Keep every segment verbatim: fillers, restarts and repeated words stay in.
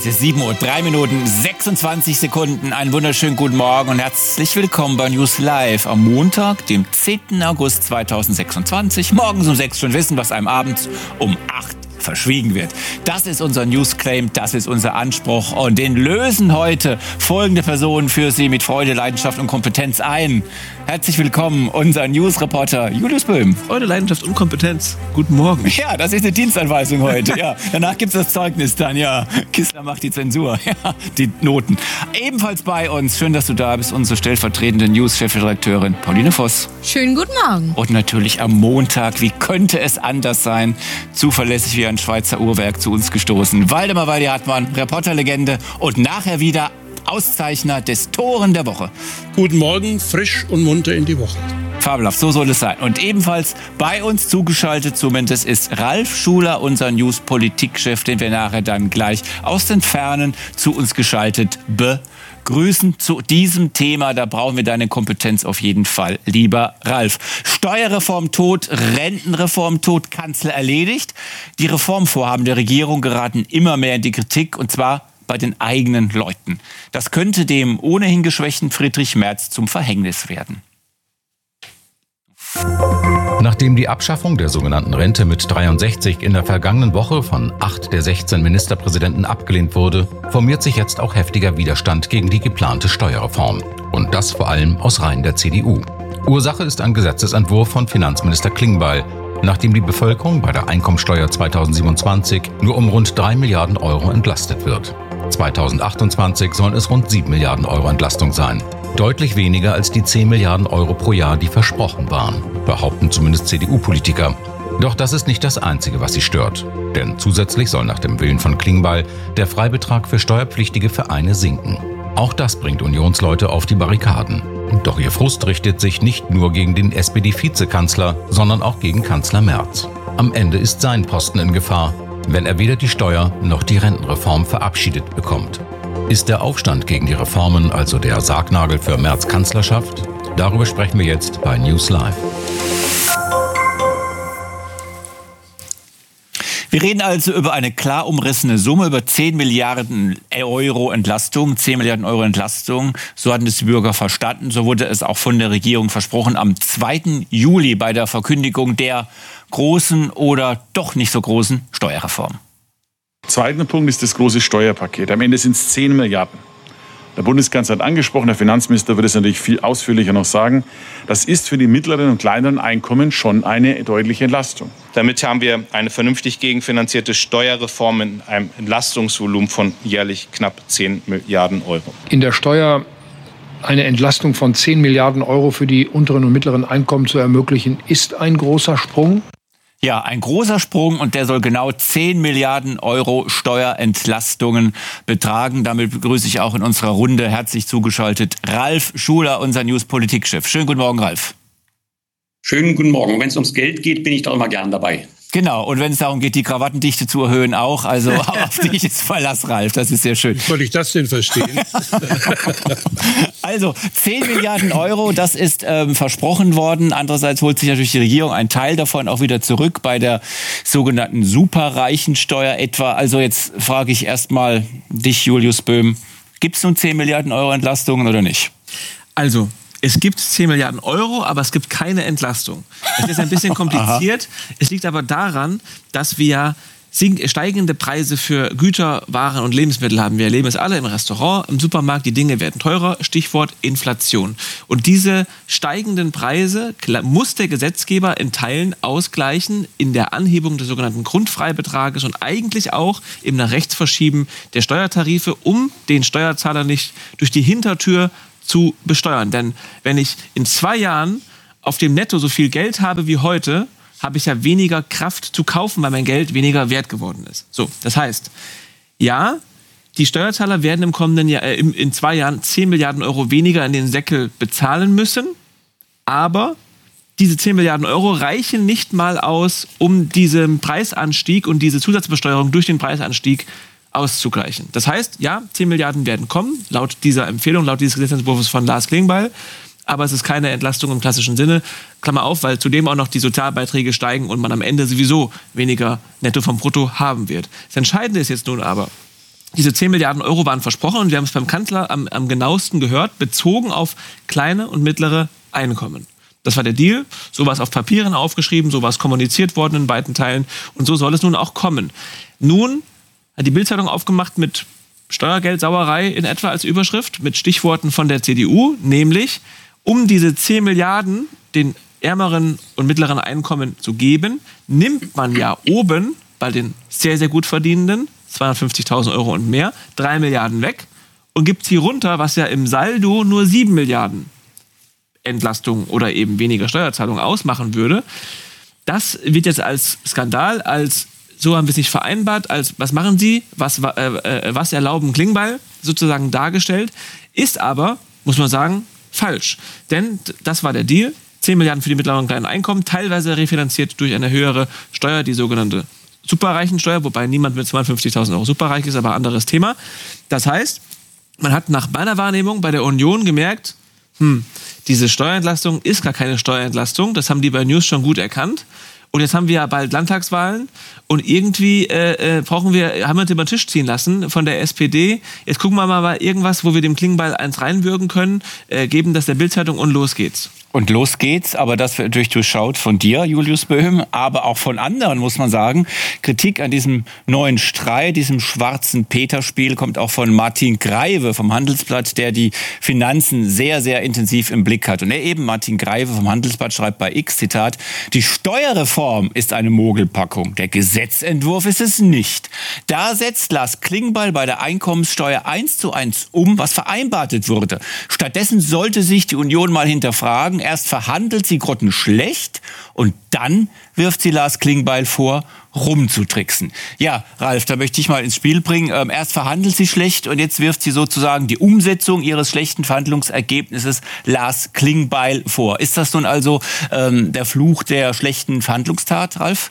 Es ist sieben Uhr, drei Minuten, sechsundzwanzig Sekunden. Einen wunderschönen guten Morgen und herzlich willkommen bei News Live am Montag, dem zehnten August zweitausendsechsundzwanzig. Morgens um sechs schon wissen, was einem abends um acht verschwiegen wird. Das ist unser Newsclaim, das ist unser Anspruch und den lösen heute folgende Personen für Sie mit Freude, Leidenschaft und Kompetenz ein. Herzlich willkommen, unser Newsreporter Julius Böhm. Freude, Leidenschaft und Kompetenz. Guten Morgen. Ja, das ist eine Dienstanweisung heute. Ja, danach gibt's das Zeugnis dann. Ja, Kissler macht die Zensur. Ja, die Noten. Ebenfalls bei uns, schön, dass du da bist, unsere stellvertretende News-Chefredakteurin Pauline Voss. Schönen guten Morgen. Und natürlich am Montag, wie könnte es anders sein, zuverlässig wie ein Schweizer Uhrwerk zu uns gestoßen. Waldemar Waldi-Hartmann, Reporterlegende und nachher wieder Auszeichner des Toren der Woche. Guten Morgen, frisch und munter in die Woche. Fabelhaft, so soll es sein. Und ebenfalls bei uns zugeschaltet zumindest ist Ralf Schuler, unser News-Politikchef, den wir nachher dann gleich aus den Fernen zu uns geschaltet begrüßen. Zu diesem Thema, da brauchen wir deine Kompetenz auf jeden Fall, lieber Ralf. Steuerreform tot, Rentenreform tot, Kanzler erledigt. Die Reformvorhaben der Regierung geraten immer mehr in die Kritik und zwar bei den eigenen Leuten. Das könnte dem ohnehin geschwächten Friedrich Merz zum Verhängnis werden. Nachdem die Abschaffung der sogenannten Rente mit dreiundsechzig in der vergangenen Woche von acht der sechzehn Ministerpräsidenten abgelehnt wurde, formiert sich jetzt auch heftiger Widerstand gegen die geplante Steuerreform. Und das vor allem aus Reihen der C D U. Ursache ist ein Gesetzesentwurf von Finanzminister Klingbeil, nachdem die Bevölkerung bei der Einkommensteuer zweitausendsiebenundzwanzig nur um rund drei Milliarden Euro entlastet wird. zweitausendachtundzwanzig sollen es rund sieben Milliarden Euro Entlastung sein. Deutlich weniger als die zehn Milliarden Euro pro Jahr, die versprochen waren, behaupten zumindest C D U-Politiker. Doch das ist nicht das Einzige, was sie stört. Denn zusätzlich soll nach dem Willen von Klingbeil der Freibetrag für steuerpflichtige Vereine sinken. Auch das bringt Unionsleute auf die Barrikaden. Doch ihr Frust richtet sich nicht nur gegen den S P D-Vizekanzler, sondern auch gegen Kanzler Merz. Am Ende ist sein Posten in Gefahr, wenn er weder die Steuer noch die Rentenreform verabschiedet bekommt. Ist der Aufstand gegen die Reformen also der Sargnagel für Merz' Kanzlerschaft? Darüber sprechen wir jetzt bei News Live. Wir reden also über eine klar umrissene Summe, über zehn Milliarden Euro Entlastung, zehn Milliarden Euro Entlastung. So hatten es die Bürger verstanden, so wurde es auch von der Regierung versprochen am zweiten Juli bei der Verkündigung der großen oder doch nicht so großen Steuerreform. Zweiter Punkt ist das große Steuerpaket. Am Ende sind es zehn Milliarden. Der Bundeskanzler hat angesprochen, der Finanzminister wird es natürlich viel ausführlicher noch sagen. Das ist für die mittleren und kleineren Einkommen schon eine deutliche Entlastung. Damit haben wir eine vernünftig gegenfinanzierte Steuerreform in einem Entlastungsvolumen von jährlich knapp zehn Milliarden Euro. In der Steuer eine Entlastung von zehn Milliarden Euro für die unteren und mittleren Einkommen zu ermöglichen, ist ein großer Sprung. Ja, ein großer Sprung und der soll genau zehn Milliarden Euro Steuerentlastungen betragen. Damit begrüße ich auch in unserer Runde herzlich zugeschaltet Ralf Schuler, unser News-Politikchef. Schönen guten Morgen, Ralf. Schönen guten Morgen. Wenn es ums Geld geht, bin ich doch immer gern dabei. Genau, und wenn es darum geht, die Krawattendichte zu erhöhen auch. Also auf dich ist Verlass, Ralf, das ist sehr schön. Wie soll ich das denn verstehen? Also zehn Milliarden Euro, das ist ähm, versprochen worden. Andererseits holt sich natürlich die Regierung einen Teil davon auch wieder zurück bei der sogenannten Superreichensteuer etwa. Also jetzt frage ich erstmal dich, Julius Böhm, gibt es nun zehn Milliarden Euro Entlastungen oder nicht? Also, es gibt zehn Milliarden Euro, aber es gibt keine Entlastung. Das ist ein bisschen kompliziert. Es liegt aber daran, dass wir steigende Preise für Güter, Waren und Lebensmittel haben. Wir erleben es alle im Restaurant, im Supermarkt. Die Dinge werden teurer. Stichwort Inflation. Und diese steigenden Preise muss der Gesetzgeber in Teilen ausgleichen in der Anhebung des sogenannten Grundfreibetrages und eigentlich auch im nach rechts verschieben der Steuertarife, um den Steuerzahler nicht durch die Hintertür zu besteuern. Denn wenn ich in zwei Jahren auf dem Netto so viel Geld habe wie heute, habe ich ja weniger Kraft zu kaufen, weil mein Geld weniger wert geworden ist. So, das heißt, ja, die Steuerzahler werden im kommenden Jahr, äh, in zwei Jahren zehn Milliarden Euro weniger in den Säckel bezahlen müssen, aber diese zehn Milliarden Euro reichen nicht mal aus, um diesen Preisanstieg und diese Zusatzbesteuerung durch den Preisanstieg auszugleichen. Das heißt, ja, zehn Milliarden werden kommen, laut dieser Empfehlung, laut dieses Gesetzentwurfs von Lars Klingbeil. Aber es ist keine Entlastung im klassischen Sinne. Klammer auf, weil zudem auch noch die Sozialbeiträge steigen und man am Ende sowieso weniger Netto vom Brutto haben wird. Das Entscheidende ist jetzt nun aber, Diese zehn Milliarden Euro waren versprochen und wir haben es beim Kanzler am, am genauesten gehört, bezogen auf kleine und mittlere Einkommen. Das war der Deal, so war es auf Papieren aufgeschrieben, so war es kommuniziert worden in beiden Teilen und so soll es nun auch kommen. Nun hat die Bild-Zeitung aufgemacht mit Steuergeldsauerei in etwa als Überschrift, mit Stichworten von der C D U, nämlich um diese zehn Milliarden den ärmeren und mittleren Einkommen zu geben, nimmt man ja oben bei den sehr, sehr gut verdienenden, zweihundertfünfzigtausend Euro und mehr, drei Milliarden weg und gibt sie runter, was ja im Saldo nur sieben Milliarden Entlastung oder eben weniger Steuerzahlung ausmachen würde. Das wird jetzt als Skandal, als so haben wir es nicht vereinbart, als was machen Sie, was, äh, äh, was erlauben Klingbeil sozusagen dargestellt, ist aber, muss man sagen, falsch. Denn das war der Deal, zehn Milliarden für die mittleren und kleinen Einkommen, teilweise refinanziert durch eine höhere Steuer, die sogenannte Superreichensteuer, wobei niemand mit zweihundertfünfzigtausend Euro superreich ist, aber ein anderes Thema. Das heißt, man hat nach meiner Wahrnehmung bei der Union gemerkt, hm, diese Steuerentlastung ist gar keine Steuerentlastung, das haben die bei News schon gut erkannt. Und jetzt haben wir ja bald Landtagswahlen und irgendwie äh, äh, brauchen wir, haben wir uns über den Tisch ziehen lassen von der S P D. Jetzt gucken wir mal irgendwas, wo wir dem Klingbeil eins reinwürgen können, äh, geben das der Bild-Zeitung und los geht's. Und los geht's, aber das wird natürlich durchschaut von dir, Julius Böhm, aber auch von anderen, muss man sagen. Kritik an diesem neuen Streit, diesem schwarzen Peter-Spiel kommt auch von Martin Greive vom Handelsblatt, der die Finanzen sehr, sehr intensiv im Blick hat. Und er eben, Martin Greive vom Handelsblatt, schreibt bei X, Zitat, die Steuerreform ist eine Mogelpackung, der Gesetzentwurf ist es nicht. Da setzt Lars Klingbeil bei der Einkommenssteuer eins zu eins um, was vereinbartet wurde. Stattdessen sollte sich die Union mal hinterfragen, erst verhandelt sie grottenschlecht und dann wirft sie Lars Klingbeil vor, rumzutricksen. Ja, Ralf, da möchte ich mal ins Spiel bringen. Ähm, erst verhandelt sie schlecht und jetzt wirft sie sozusagen die Umsetzung ihres schlechten Verhandlungsergebnisses Lars Klingbeil vor. Ist das nun also ähm, der Fluch der schlechten Verhandlungstat, Ralf?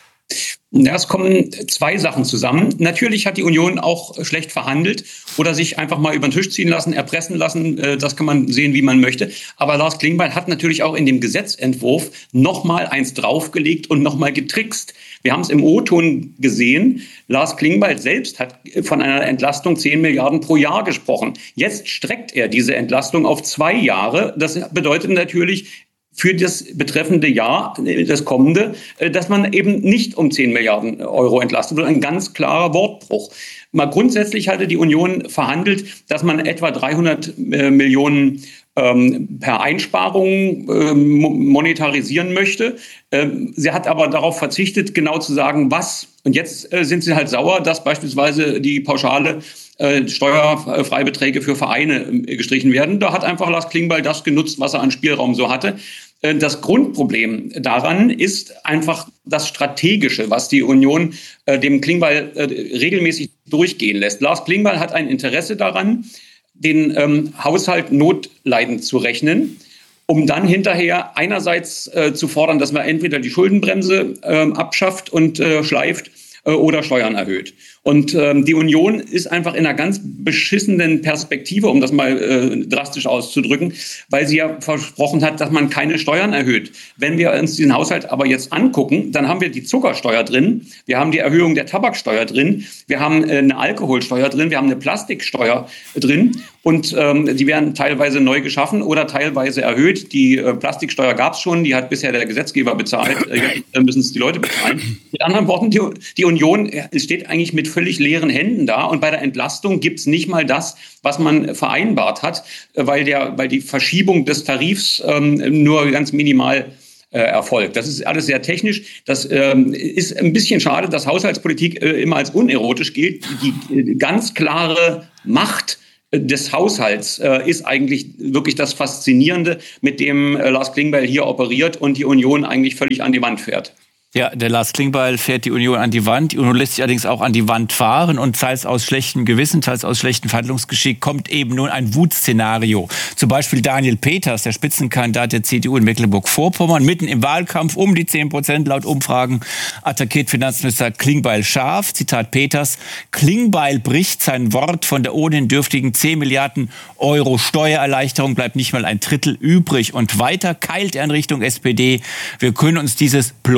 Ja, es kommen zwei Sachen zusammen. Natürlich hat die Union auch schlecht verhandelt oder sich einfach mal über den Tisch ziehen lassen, erpressen lassen. Das kann man sehen, wie man möchte. Aber Lars Klingbeil hat natürlich auch in dem Gesetzentwurf noch mal eins draufgelegt und noch mal getrickst. Wir haben es im O-Ton gesehen. Lars Klingbeil selbst hat von einer Entlastung zehn Milliarden pro Jahr gesprochen. Jetzt streckt er diese Entlastung auf zwei Jahre. Das bedeutet natürlich, für das betreffende Jahr, das kommende, dass man eben nicht um zehn Milliarden Euro entlastet wird. Ein ganz klarer Wortbruch. Mal grundsätzlich hatte die Union verhandelt, dass man etwa dreihundert Millionen ähm, per Einsparung ähm, monetarisieren möchte. Ähm, sie hat aber darauf verzichtet, genau zu sagen, was. Und jetzt äh, sind sie halt sauer, dass beispielsweise die pauschale äh, Steuerfreibeträge für Vereine äh, gestrichen werden. Da hat einfach Lars Klingbeil das genutzt, was er an Spielraum so hatte. Das Grundproblem daran ist einfach das Strategische, was die Union äh, dem Klingbeil äh, regelmäßig durchgehen lässt. Lars Klingbeil hat ein Interesse daran, den ähm, Haushalt notleidend zu rechnen, um dann hinterher einerseits äh, zu fordern, dass man entweder die Schuldenbremse äh, abschafft und äh, schleift äh, oder Steuern erhöht. Und ähm, die Union ist einfach in einer ganz beschissenen Perspektive, um das mal äh, drastisch auszudrücken, weil sie ja versprochen hat, dass man keine Steuern erhöht. Wenn wir uns diesen Haushalt aber jetzt angucken, dann haben wir die Zuckersteuer drin, wir haben die Erhöhung der Tabaksteuer drin, wir haben äh, eine Alkoholsteuer drin, wir haben eine Plastiksteuer drin und ähm, die werden teilweise neu geschaffen oder teilweise erhöht. Die äh, Plastiksteuer gab es schon, die hat bisher der Gesetzgeber bezahlt, äh, jetzt müssen es die Leute bezahlen. Mit anderen Worten, die, die Union steht eigentlich mit völlig leeren Händen da und bei der Entlastung gibt es nicht mal das, was man vereinbart hat, weil, der, weil die Verschiebung des Tarifs ähm, nur ganz minimal äh, erfolgt. Das ist alles sehr technisch. Das ähm, ist ein bisschen schade, dass Haushaltspolitik äh, immer als unerotisch gilt. Die äh, ganz klare Macht des Haushalts äh, ist eigentlich wirklich das Faszinierende, mit dem äh, Lars Klingbeil hier operiert und die Union eigentlich völlig an die Wand fährt. Ja, der Lars Klingbeil fährt die Union an die Wand. Die Union lässt sich allerdings auch an die Wand fahren und teils aus schlechtem Gewissen, teils aus schlechtem Verhandlungsgeschick kommt eben nun ein Wutszenario. Zum Beispiel Daniel Peters, der Spitzenkandidat der C D U in Mecklenburg-Vorpommern, mitten im Wahlkampf um die zehn Prozent laut Umfragen, attackiert Finanzminister Klingbeil scharf. Zitat Peters, Klingbeil bricht sein Wort, von der ohnehin dürftigen zehn Milliarden Euro Steuererleichterung bleibt nicht mal ein Drittel übrig. Und weiter keilt er in Richtung S P D. Wir können uns dieses Blockade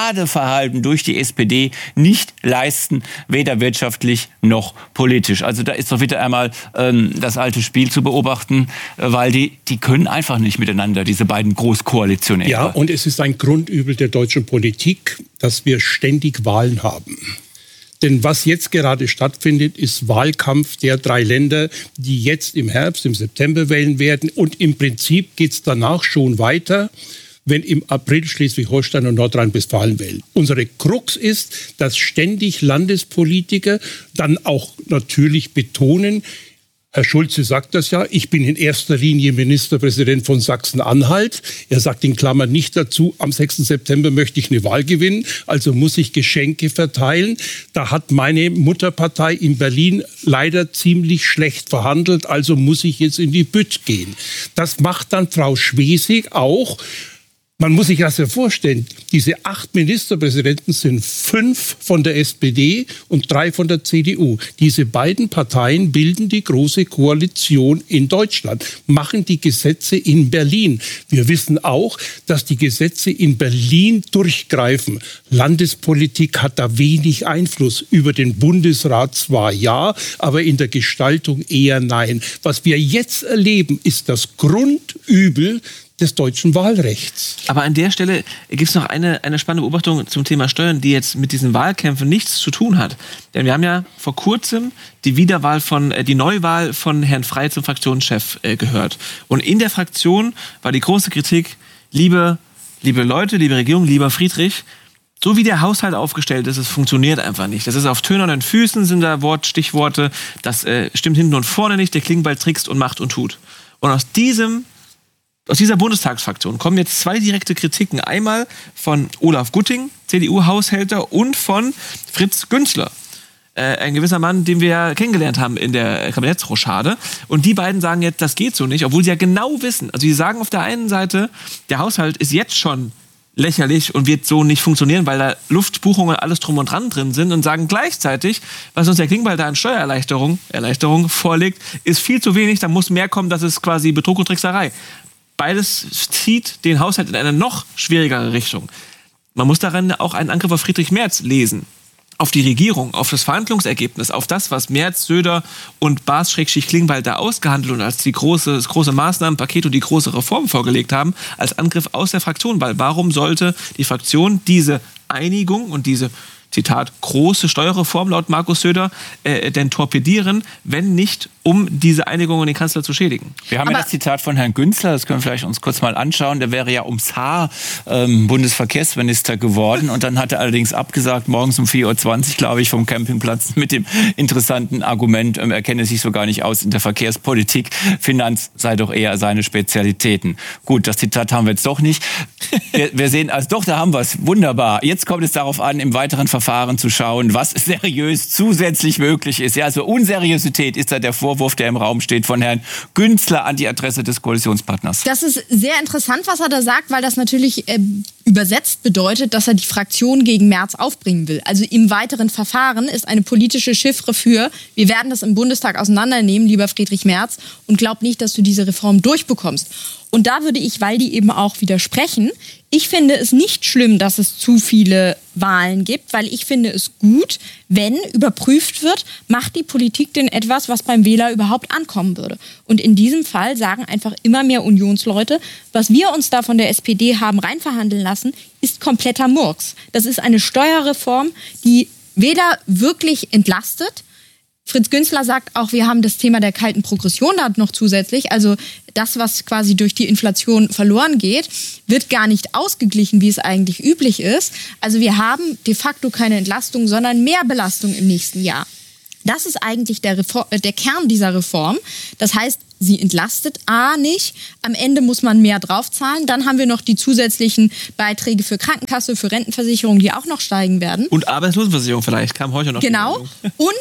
Paradeverhalten durch die S P D nicht leisten, weder wirtschaftlich noch politisch. Also da ist doch wieder einmal ähm, das alte Spiel zu beobachten, äh, weil die, die können einfach nicht miteinander, diese beiden Großkoalitionäre. Ja, und es ist ein Grundübel der deutschen Politik, dass wir ständig Wahlen haben. Denn was jetzt gerade stattfindet, ist Wahlkampf der drei Länder, die jetzt im Herbst, im September wählen werden. Und im Prinzip geht es danach schon weiter, wenn im April Schleswig-Holstein und Nordrhein-Westfalen wählen. Unsere Krux ist, dass ständig Landespolitiker dann auch natürlich betonen, Herr Schulze sagt das ja, ich bin in erster Linie Ministerpräsident von Sachsen-Anhalt. Er sagt in Klammern nicht dazu, am sechsten September möchte ich eine Wahl gewinnen, also muss ich Geschenke verteilen. Da hat meine Mutterpartei in Berlin leider ziemlich schlecht verhandelt, also muss ich jetzt in die Bütt gehen. Das macht dann Frau Schwesig auch. Man muss sich das ja vorstellen, diese acht Ministerpräsidenten sind fünf von der S P D und drei von der C D U. Diese beiden Parteien bilden die große Koalition in Deutschland, machen die Gesetze in Berlin. Wir wissen auch, dass die Gesetze in Berlin durchgreifen. Landespolitik hat da wenig Einfluss. Über den Bundesrat zwar ja, aber in der Gestaltung eher nein. Was wir jetzt erleben, ist das Grundübel des deutschen Wahlrechts. Aber an der Stelle gibt es noch eine, eine spannende Beobachtung zum Thema Steuern, die jetzt mit diesen Wahlkämpfen nichts zu tun hat. Denn wir haben ja vor kurzem die Wiederwahl von, äh, die Neuwahl von Herrn Frey zum Fraktionschef äh, gehört. Und in der Fraktion war die große Kritik, liebe, liebe Leute, liebe Regierung, lieber Friedrich, so wie der Haushalt aufgestellt ist, es funktioniert einfach nicht. Das ist auf tönernen Füßen, sind da Wort, Stichworte, das äh, stimmt hinten und vorne nicht, der Klingbeil trickst und macht und tut. Und aus diesem Aus dieser Bundestagsfraktion kommen jetzt zwei direkte Kritiken. Einmal von Olaf Gutting, C D U-Haushälter, und von Fritz Günzler. Äh, ein gewisser Mann, den wir kennengelernt haben in der Kabinettsrochade. Und die beiden sagen jetzt, das geht so nicht, obwohl sie ja genau wissen. Also sie sagen auf der einen Seite, der Haushalt ist jetzt schon lächerlich und wird so nicht funktionieren, weil da Luftbuchungen, alles drum und dran drin sind, und sagen gleichzeitig, was uns der Klingbeil da an Steuererleichterung Erleichterung vorlegt, ist viel zu wenig, da muss mehr kommen, das ist quasi Betrug und Trickserei. Beides zieht den Haushalt in eine noch schwierigere Richtung. Man muss daran auch einen Angriff auf Friedrich Merz lesen. Auf die Regierung, auf das Verhandlungsergebnis, auf das, was Merz, Söder und Baas-Klingbeil da ausgehandelt und als die große, das große Maßnahmenpaket und die große Reform vorgelegt haben, als Angriff aus der Fraktion. Weil warum sollte die Fraktion diese Einigung und diese, Zitat, große Steuerreform laut Markus Söder äh, denn torpedieren, wenn nicht, um diese Einigung und den Kanzler zu schädigen? Wir haben Aber ja das Zitat von Herrn Günzler, das können wir vielleicht uns kurz mal anschauen. Der wäre ja ums Haar ähm, Bundesverkehrsminister geworden, und dann hat er allerdings abgesagt, morgens um vier Uhr zwanzig, glaube ich, vom Campingplatz mit dem interessanten Argument, ähm, er kenne sich so gar nicht aus in der Verkehrspolitik, Finanz sei doch eher seine Spezialitäten. Gut, das Zitat haben wir jetzt doch nicht. Wir, wir sehen, also doch, da haben wir es. Wunderbar. Jetzt kommt es darauf an, im weiteren Verfahren zu schauen, was seriös zusätzlich möglich ist. Ja, also Unseriosität ist da der Vorwurf, der im Raum steht, von Herrn Günzler an die Adresse des Koalitionspartners. Das ist sehr interessant, was er da sagt, weil das natürlich äh, übersetzt bedeutet, dass er die Fraktion gegen Merz aufbringen will. Also im weiteren Verfahren ist eine politische Chiffre für, wir werden das im Bundestag auseinandernehmen, lieber Friedrich Merz, und glaub nicht, dass du diese Reform durchbekommst. Und da würde ich, weil die eben auch widersprechen, ich finde es nicht schlimm, dass es zu viele Wahlen gibt, weil ich finde es gut, wenn überprüft wird, macht die Politik denn etwas, was beim Wähler überhaupt ankommen würde. Und in diesem Fall sagen einfach immer mehr Unionsleute, was wir uns da von der S P D haben reinverhandeln lassen, ist kompletter Murks. Das ist eine Steuerreform, die weder wirklich entlastet. Fritz Günzler sagt auch, wir haben das Thema der kalten Progression da noch zusätzlich. Also das, was quasi durch die Inflation verloren geht, wird gar nicht ausgeglichen, wie es eigentlich üblich ist. Also wir haben de facto keine Entlastung, sondern mehr Belastung im nächsten Jahr. Das ist eigentlich der, Reform, der Kern dieser Reform. Das heißt, sie entlastet A nicht. Am Ende muss man mehr draufzahlen. Dann haben wir noch die zusätzlichen Beiträge für Krankenkasse, für Rentenversicherung, die auch noch steigen werden. Und Arbeitslosenversicherung vielleicht, kam heute noch. Genau. Und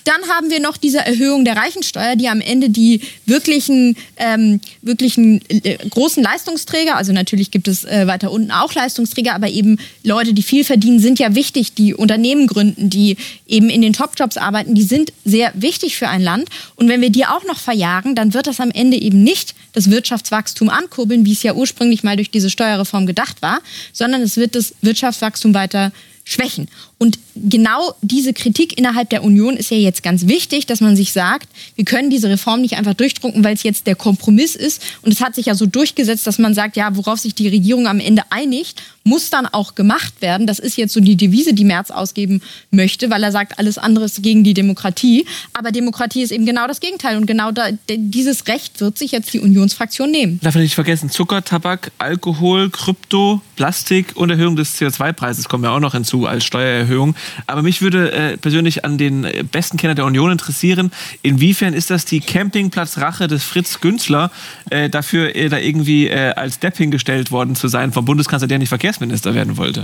dann haben wir noch diese Erhöhung der Reichensteuer, die am Ende die wirklichen, ähm, wirklichen äh, großen Leistungsträger, also natürlich gibt es äh, weiter unten auch Leistungsträger, aber eben Leute, die viel verdienen, sind ja wichtig, die Unternehmen gründen, die eben in den Top-Jobs arbeiten, die sind sehr wichtig für ein Land. Und wenn wir die auch noch verjagen, dann wird das am Ende eben nicht das Wirtschaftswachstum ankurbeln, wie es ja ursprünglich mal durch diese Steuerreform gedacht war, sondern es wird das Wirtschaftswachstum weiter schwächen. Und genau diese Kritik innerhalb der Union ist ja jetzt ganz wichtig, dass man sich sagt, wir können diese Reform nicht einfach durchdrucken, weil es jetzt der Kompromiss ist. Und es hat sich ja so durchgesetzt, dass man sagt, ja, worauf sich die Regierung am Ende einigt, muss dann auch gemacht werden. Das ist jetzt so die Devise, die Merz ausgeben möchte, weil er sagt, alles andere ist gegen die Demokratie. Aber Demokratie ist eben genau das Gegenteil. Und genau da, dieses Recht wird sich jetzt die Unionsfraktion nehmen. Darf man nicht vergessen, Zucker, Tabak, Alkohol, Krypto, Plastik und Erhöhung des C O zwei Preises kommen ja auch noch hinzu als Steuererhöhung. Aber mich würde äh, persönlich an den besten Kenner der Union interessieren, inwiefern ist das die Campingplatzrache des Fritz Günzler, äh, dafür äh, da irgendwie äh, als Depp hingestellt worden zu sein vom Bundeskanzler, der nicht Verkehrsminister werden wollte?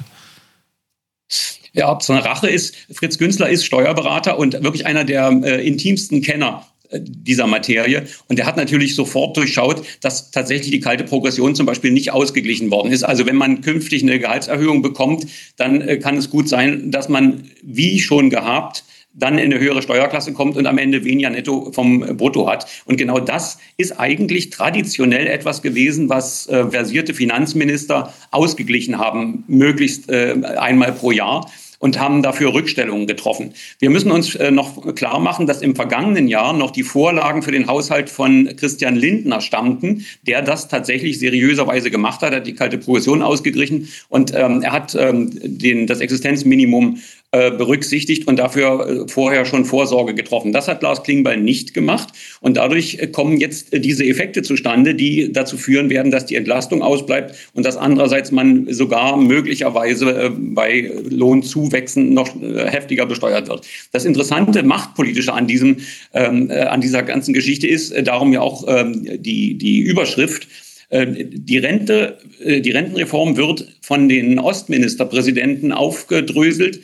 Ja, ob es eine Rache ist, Fritz Günzler ist Steuerberater und wirklich einer der äh, intimsten Kenner dieser Materie. Und er hat natürlich sofort durchschaut, dass tatsächlich die kalte Progression zum Beispiel nicht ausgeglichen worden ist. Also wenn man künftig eine Gehaltserhöhung bekommt, dann äh, kann es gut sein, dass man, wie schon gehabt, dann in eine höhere Steuerklasse kommt und am Ende weniger netto vom Brutto hat. Und genau das ist eigentlich traditionell etwas gewesen, was äh, versierte Finanzminister ausgeglichen haben, möglichst äh, einmal pro Jahr. Und haben dafür Rückstellungen getroffen. Wir müssen uns äh, noch klar machen, dass im vergangenen Jahr noch die Vorlagen für den Haushalt von Christian Lindner stammten, der das tatsächlich seriöserweise gemacht hat, hat die kalte Progression ausgeglichen und ähm, er hat ähm, den, das Existenzminimum äh, berücksichtigt und dafür äh, vorher schon Vorsorge getroffen. Das hat Lars Klingbeil nicht gemacht und dadurch äh, kommen jetzt äh, diese Effekte zustande, die dazu führen werden, dass die Entlastung ausbleibt und dass andererseits man sogar möglicherweise äh, bei Lohnzuwächsen noch äh, heftiger besteuert wird. Das interessante Machtpolitische an diesem, ähm, äh, an dieser ganzen Geschichte ist äh, darum ja auch ähm, die, die Überschrift. Die Rente, die Rentenreform wird von den Ostministerpräsidenten aufgedröselt,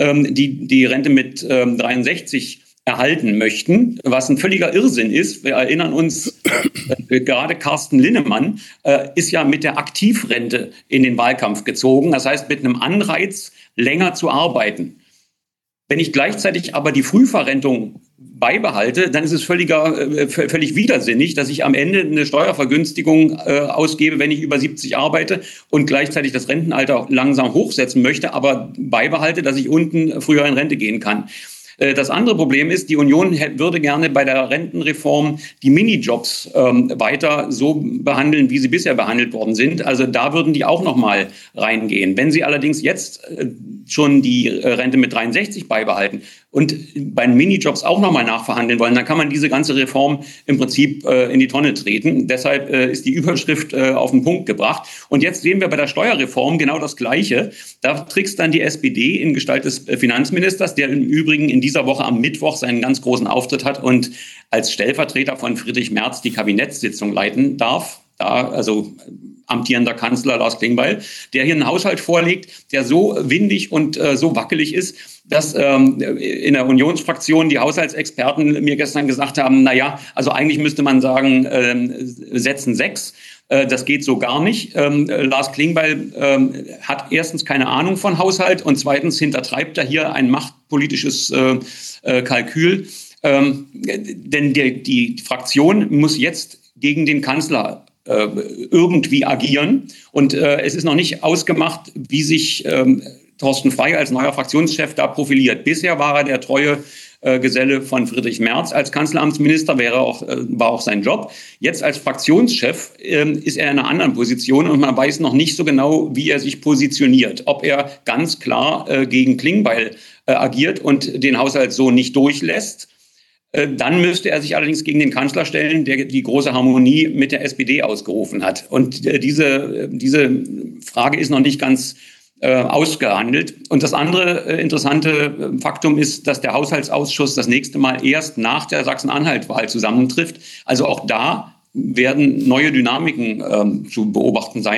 die die Rente mit dreiundsechzig erhalten möchten, was ein völliger Irrsinn ist. Wir erinnern uns, gerade Carsten Linnemann ist ja mit der Aktivrente in den Wahlkampf gezogen, das heißt mit einem Anreiz, länger zu arbeiten. Wenn ich gleichzeitig aber die Frühverrentung beibehalte, dann ist es völliger, äh, völlig widersinnig, dass ich am Ende eine Steuervergünstigung äh, ausgebe, wenn ich über siebzig arbeite und gleichzeitig das Rentenalter langsam hochsetzen möchte, aber beibehalte, dass ich unten früher in Rente gehen kann. Das andere Problem ist, die Union würde gerne bei der Rentenreform die Minijobs ähm, weiter so behandeln, wie sie bisher behandelt worden sind. Also da würden die auch noch mal reingehen. Wenn sie allerdings jetzt äh, schon die Rente mit dreiundsechzig beibehalten und bei den Minijobs auch noch mal nachverhandeln wollen, dann kann man diese ganze Reform im Prinzip äh, in die Tonne treten. Deshalb äh, ist die Überschrift äh, auf den Punkt gebracht. Und jetzt sehen wir bei der Steuerreform genau das Gleiche. Da trickst dann die S P D in Gestalt des Finanzministers, der im Übrigen in dieser Woche am Mittwoch seinen ganz großen Auftritt hat und als Stellvertreter von Friedrich Merz die Kabinettssitzung leiten darf. Da, also amtierender Kanzler Lars Klingbeil, der hier einen Haushalt vorlegt, der so windig und äh, so wackelig ist, dass ähm, in der Unionsfraktion die Haushaltsexperten mir gestern gesagt haben, na ja, also eigentlich müsste man sagen, ähm, setzen sechs. Äh, das geht so gar nicht. Ähm, Lars Klingbeil ähm, hat erstens keine Ahnung von Haushalt und zweitens hintertreibt er hier ein machtpolitisches äh, äh, Kalkül. Ähm, denn die, die Fraktion muss jetzt gegen den Kanzler äh, irgendwie agieren. Und äh, es ist noch nicht ausgemacht, wie sich ähm, Thorsten Frey als neuer Fraktionschef da profiliert. Bisher war er der treue äh, Geselle von Friedrich Merz. Als Kanzleramtsminister wäre auch, äh, war auch sein Job. Jetzt als Fraktionschef äh, ist er in einer anderen Position und man weiß noch nicht so genau, wie er sich positioniert. Ob er ganz klar äh, gegen Klingbeil äh, agiert und den Haushalt so nicht durchlässt. Dann müsste er sich allerdings gegen den Kanzler stellen, der die große Harmonie mit der S P D ausgerufen hat. Und diese, diese Frage ist noch nicht ganz äh, ausgehandelt. Und das andere äh, interessante Faktum ist, dass der Haushaltsausschuss das nächste Mal erst nach der Sachsen-Anhalt-Wahl zusammentrifft. Also auch da werden neue Dynamiken ähm, zu beobachten sein.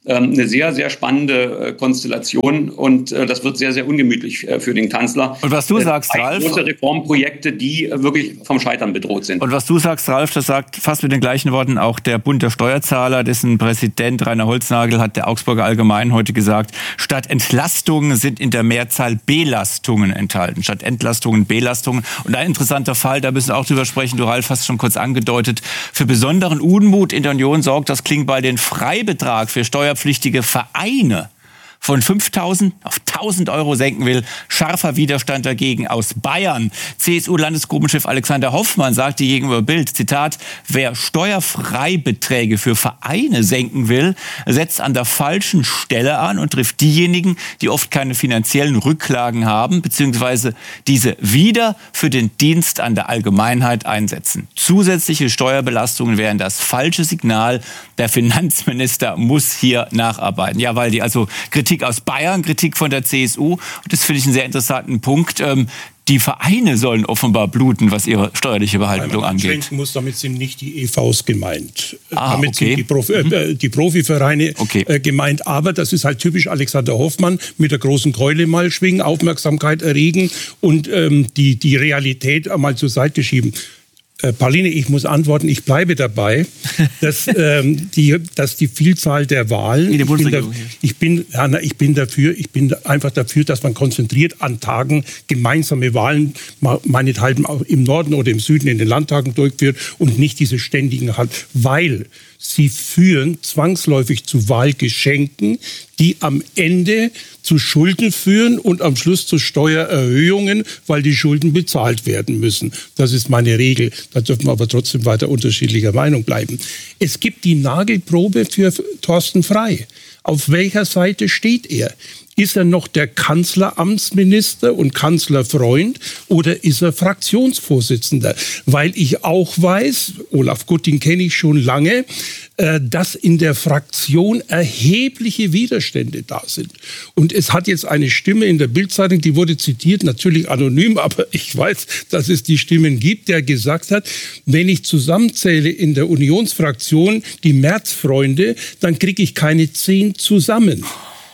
ähm, eine sehr, sehr spannende äh, Konstellation und äh, das wird sehr, sehr ungemütlich äh, für den Kanzler. Und was du äh, sagst, Ralf? Große Reformprojekte, die äh, wirklich vom Scheitern bedroht sind. Und was du sagst, Ralf, das sagt fast mit den gleichen Worten auch der Bund der Steuerzahler, dessen Präsident Rainer Holznagel hat der Augsburger Allgemeinen heute gesagt, statt Entlastungen sind in der Mehrzahl Belastungen enthalten. Statt Entlastungen Belastungen. Und ein interessanter Fall, da müssen wir auch drüber sprechen, du Ralf hast schon kurz angedeutet, für besonderen Unmut in der Union sorgt das Klingbeil den Freibetrag für steuerpflichtige Vereine von fünftausend auf tausend Euro senken will. Scharfer Widerstand dagegen aus Bayern. C S U-Landesgruppenchef Alexander Hoffmann sagte gegenüber Bild, Zitat, wer Steuerfreibeträge für Vereine senken will, setzt an der falschen Stelle an und trifft diejenigen, die oft keine finanziellen Rücklagen haben, beziehungsweise diese wieder für den Dienst an der Allgemeinheit einsetzen. Zusätzliche Steuerbelastungen wären das falsche Signal. Der Finanzminister muss hier nacharbeiten. Ja, weil die also Kritik aus Bayern, Kritik von der C S U. Und das finde ich einen sehr interessanten Punkt. Ähm, die Vereine sollen offenbar bluten, was ihre steuerliche Behaltung angeht. Muss, damit sind nicht die E Vs gemeint. Ah, damit okay. sind die, Profi, äh, die Profivereine okay. äh, gemeint. Aber das ist halt typisch Alexander Hoffmann, mit der großen Keule mal schwingen, Aufmerksamkeit erregen und ähm, die, die Realität einmal zur Seite schieben. Äh, Pauline, ich muss antworten, ich bleibe dabei, dass, ähm, die, dass die Vielzahl der Wahlen, ich bin, da, ich, bin, ja, na, ich bin dafür, ich bin einfach dafür, dass man konzentriert an Tagen gemeinsame Wahlen, meinethalben auch im Norden oder im Süden in den Landtagen durchführt und nicht diese ständigen hat, weil sie führen zwangsläufig zu Wahlgeschenken, die am Ende zu Schulden führen und am Schluss zu Steuererhöhungen, weil die Schulden bezahlt werden müssen. Das ist meine Regel. Da dürfen wir aber trotzdem weiter unterschiedlicher Meinung bleiben. Es gibt die Nagelprobe für Thorsten Frey. Auf welcher Seite steht er? Ist er noch der Kanzleramtsminister und Kanzlerfreund oder ist er Fraktionsvorsitzender? Weil ich auch weiß, Olaf Gutting kenne ich schon lange, äh, dass in der Fraktion erhebliche Widerstände da sind. Und es hat jetzt eine Stimme in der Bild-Zeitung, die wurde zitiert, natürlich anonym, aber ich weiß, dass es die Stimmen gibt, der gesagt hat, wenn ich zusammenzähle in der Unionsfraktion die Merz-Freunde, dann kriege ich keine zehn zusammen.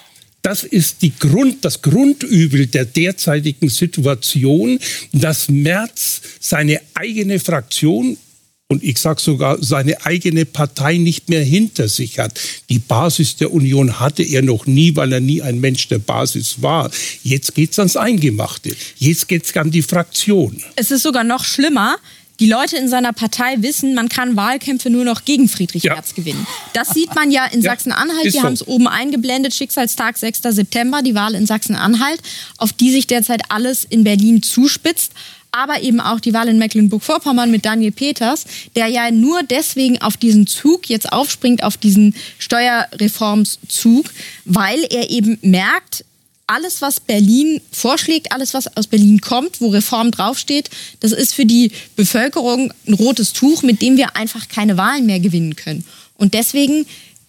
Das ist die Grund, das Grundübel der derzeitigen Situation, dass Merz seine eigene Fraktion und ich sage sogar seine eigene Partei nicht mehr hinter sich hat. Die Basis der Union hatte er noch nie, weil er nie ein Mensch der Basis war. Jetzt geht's ans Eingemachte. Jetzt geht's an die Fraktion. Es ist sogar noch schlimmer. Die Leute in seiner Partei wissen, man kann Wahlkämpfe nur noch gegen Friedrich ja. Merz gewinnen. Das sieht man ja in ja, Sachsen-Anhalt. Wir so. haben es oben eingeblendet. Schicksalstag, sechster September, die Wahl in Sachsen-Anhalt, auf die sich derzeit alles in Berlin zuspitzt. Aber eben auch die Wahl in Mecklenburg-Vorpommern mit Daniel Peters, der ja nur deswegen auf diesen Zug jetzt aufspringt, auf diesen Steuerreformszug, weil er eben merkt, alles, was Berlin vorschlägt, alles, was aus Berlin kommt, wo Reform draufsteht, das ist für die Bevölkerung ein rotes Tuch, mit dem wir einfach keine Wahlen mehr gewinnen können. Und deswegen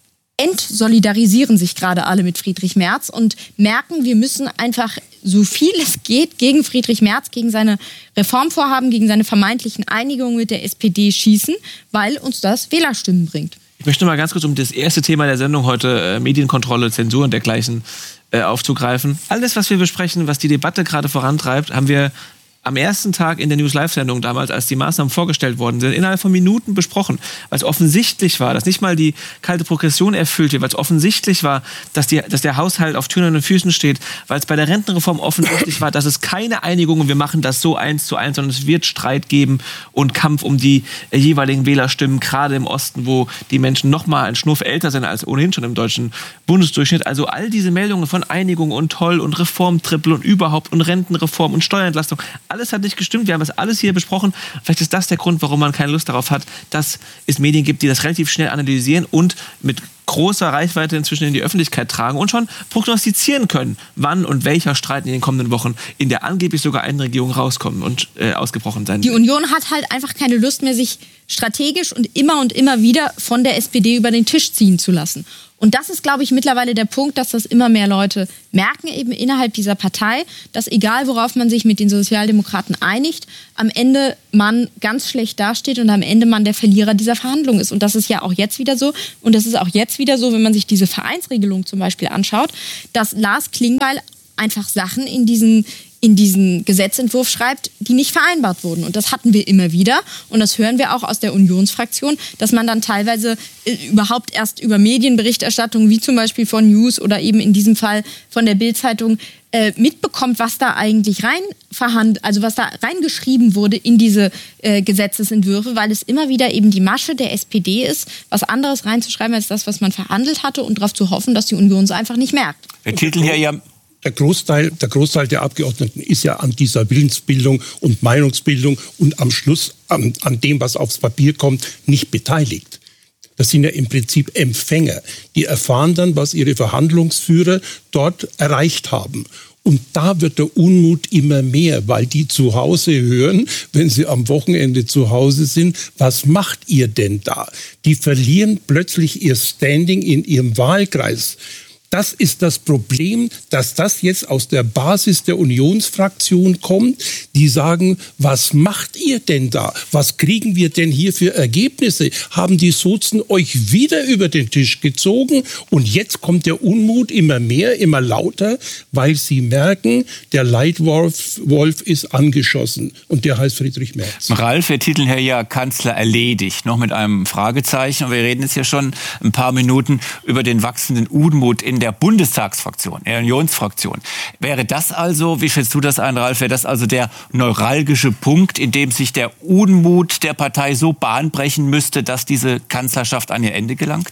entsolidarisieren sich gerade alle mit Friedrich Merz und merken, wir müssen einfach so viel es geht gegen Friedrich Merz, gegen seine Reformvorhaben, gegen seine vermeintlichen Einigungen mit der S P D schießen, weil uns das Wählerstimmen bringt. Ich möchte mal ganz kurz um das erste Thema der Sendung heute, äh, Medienkontrolle, Zensur und dergleichen, äh, aufzugreifen. Alles, was wir besprechen, was die Debatte gerade vorantreibt, haben wir am ersten Tag in der News-Live-Sendung damals, als die Maßnahmen vorgestellt worden sind, innerhalb von Minuten besprochen, weil es offensichtlich war, dass nicht mal die kalte Progression erfüllt wird, weil es offensichtlich war, dass, die, dass der Haushalt auf Türen und Füßen steht, weil es bei der Rentenreform offensichtlich war, dass es keine Einigung und wir machen das so eins zu eins, sondern es wird Streit geben und Kampf um die äh, jeweiligen Wählerstimmen, gerade im Osten, wo die Menschen noch mal einen Schnuff älter sind als ohnehin schon im deutschen Bundesdurchschnitt. Also all diese Meldungen von Einigung und toll und Reformtrippel und überhaupt und Rentenreform und Steuerentlastung, alles hat nicht gestimmt, wir haben das alles hier besprochen. Vielleicht ist das der Grund, warum man keine Lust darauf hat, dass es Medien gibt, die das relativ schnell analysieren und mit großer Reichweite inzwischen in die Öffentlichkeit tragen und schon prognostizieren können, wann und welcher Streit in den kommenden Wochen in der angeblich sogar einen Regierung rauskommen und äh, ausgebrochen sein wird. Die Union hat halt einfach keine Lust mehr, sich strategisch und immer und immer wieder von der S P D über den Tisch ziehen zu lassen. Und das ist, glaube ich, mittlerweile der Punkt, dass das immer mehr Leute merken, eben innerhalb dieser Partei, dass egal worauf man sich mit den Sozialdemokraten einigt, am Ende man ganz schlecht dasteht und am Ende man der Verlierer dieser Verhandlung ist. Und das ist ja auch jetzt wieder so. Und das ist auch jetzt wieder so, wenn man sich diese Vereinsregelung zum Beispiel anschaut, dass Lars Klingbeil einfach Sachen in diesen in diesen Gesetzentwurf schreibt, die nicht vereinbart wurden. Und das hatten wir immer wieder. Und das hören wir auch aus der Unionsfraktion, dass man dann teilweise äh, überhaupt erst über Medienberichterstattung, wie zum Beispiel von News oder eben in diesem Fall von der Bild-Zeitung, äh, mitbekommt, was da eigentlich rein verhandelt, also was da reingeschrieben wurde in diese äh, Gesetzesentwürfe, weil es immer wieder eben die Masche der S P D ist, was anderes reinzuschreiben als das, was man verhandelt hatte und darauf zu hoffen, dass die Union es einfach nicht merkt. Wir titeln hier ja... Der Großteil, der Großteil der Abgeordneten ist ja an dieser Willensbildung und Meinungsbildung und am Schluss an, an dem, was aufs Papier kommt, nicht beteiligt. Das sind ja im Prinzip Empfänger. Die erfahren dann, was ihre Verhandlungsführer dort erreicht haben. Und da wird der Unmut immer mehr, weil die zu Hause hören, wenn sie am Wochenende zu Hause sind, was macht ihr denn da? Die verlieren plötzlich ihr Standing in ihrem Wahlkreis. Das ist das Problem, dass das jetzt aus der Basis der Unionsfraktion kommt. Die sagen, was macht ihr denn da? Was kriegen wir denn hier für Ergebnisse? Haben die Sozen euch wieder über den Tisch gezogen? Und jetzt kommt der Unmut immer mehr, immer lauter, weil sie merken, der Leitwolf Wolf ist angeschossen. Und der heißt Friedrich Merz. Ralf, wir titeln hier ja Kanzler erledigt, noch mit einem Fragezeichen. Und wir reden jetzt ja schon ein paar Minuten über den wachsenden Unmut in der Bundestagsfraktion, der Unionsfraktion. Wäre das also, wie schätzt du das ein, Ralf, wäre das also der neuralgische Punkt, in dem sich der Unmut der Partei so Bahn brechen müsste, dass diese Kanzlerschaft an ihr Ende gelangt?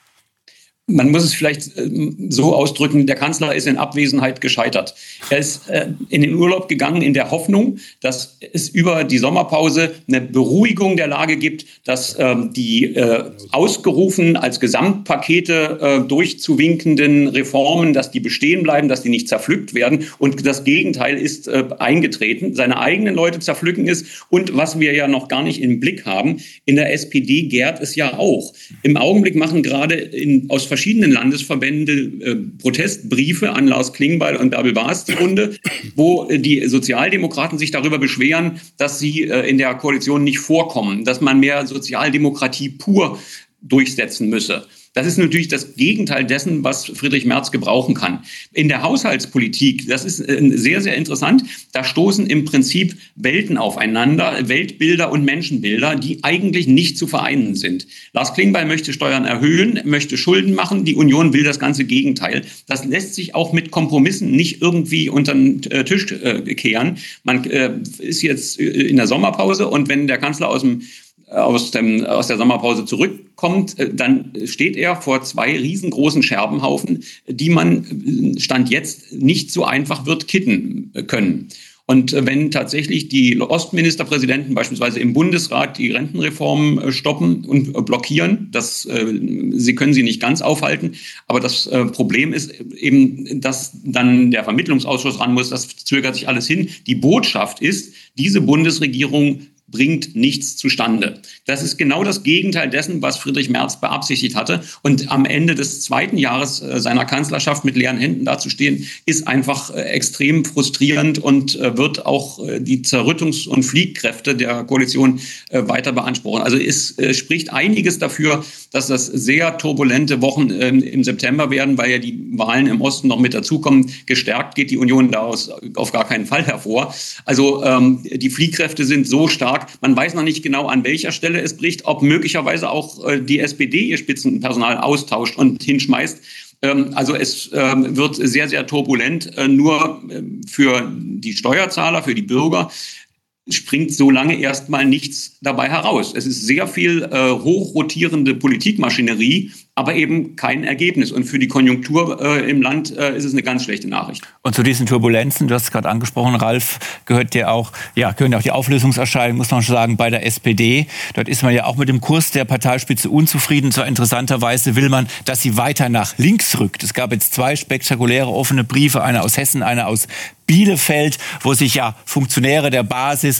Man muss es vielleicht so ausdrücken, der Kanzler ist in Abwesenheit gescheitert. Er ist in den Urlaub gegangen in der Hoffnung, dass es über die Sommerpause eine Beruhigung der Lage gibt, dass die ausgerufen als Gesamtpakete durchzuwinkenden Reformen, dass die bestehen bleiben, dass die nicht zerpflückt werden. Und das Gegenteil ist eingetreten. Seine eigenen Leute zerpflücken es. Und was wir ja noch gar nicht im Blick haben, in der S P D gärt es ja auch. Im Augenblick machen gerade in, aus verschiedenen Landesverbänden äh, Protestbriefe an Lars Klingbeil und Bärbel Baas die Runde, wo äh, die Sozialdemokraten sich darüber beschweren, dass sie äh, in der Koalition nicht vorkommen, dass man mehr Sozialdemokratie pur durchsetzen müsse. Das ist natürlich das Gegenteil dessen, was Friedrich Merz gebrauchen kann. In der Haushaltspolitik, das ist sehr, sehr interessant, da stoßen im Prinzip Welten aufeinander, Weltbilder und Menschenbilder, die eigentlich nicht zu vereinen sind. Lars Klingbeil möchte Steuern erhöhen, möchte Schulden machen, die Union will das ganze Gegenteil. Das lässt sich auch mit Kompromissen nicht irgendwie unter den Tisch kehren. Man ist jetzt in der Sommerpause und wenn der Kanzler aus dem Aus, dem, aus der Sommerpause zurückkommt, dann steht er vor zwei riesengroßen Scherbenhaufen, die man Stand jetzt nicht so einfach wird kitten können. Und wenn tatsächlich die Ostministerpräsidenten beispielsweise im Bundesrat die Rentenreform stoppen und blockieren, das, sie können sie nicht ganz aufhalten, aber das Problem ist eben, dass dann der Vermittlungsausschuss ran muss, das zögert sich alles hin. Die Botschaft ist, diese Bundesregierung bringt nichts zustande. Das ist genau das Gegenteil dessen, was Friedrich Merz beabsichtigt hatte. Und am Ende des zweiten Jahres seiner Kanzlerschaft mit leeren Händen dazustehen, ist einfach extrem frustrierend und wird auch die Zerrüttungs- und Fliehkräfte der Koalition weiter beanspruchen. Also es spricht einiges dafür, dass das sehr turbulente Wochen im September werden, weil ja die Wahlen im Osten noch mit dazukommen. Gestärkt geht die Union daraus auf gar keinen Fall hervor. Also ähm, die Fliehkräfte sind so stark, man weiß noch nicht genau, an welcher Stelle es bricht, ob möglicherweise auch äh, die S P D ihr Spitzenpersonal austauscht und hinschmeißt. Ähm, also es ähm, wird sehr, sehr turbulent. Äh, nur äh, für die Steuerzahler, für die Bürger springt so lange erstmal nichts dabei heraus. Es ist sehr viel äh, hochrotierende Politikmaschinerie, aber eben kein Ergebnis. Und für die Konjunktur äh, im Land äh, ist es eine ganz schlechte Nachricht. Und zu diesen Turbulenzen, du hast es gerade angesprochen, Ralf, gehört ja auch, ja, gehören auch die Auflösungserscheinungen, muss man schon sagen, bei der S P D. Dort ist man ja auch mit dem Kurs der Parteispitze unzufrieden. Zwar interessanterweise will man, dass sie weiter nach links rückt. Es gab jetzt zwei spektakuläre offene Briefe, einer aus Hessen, einer aus Bielefeld, wo sich ja Funktionäre der Basis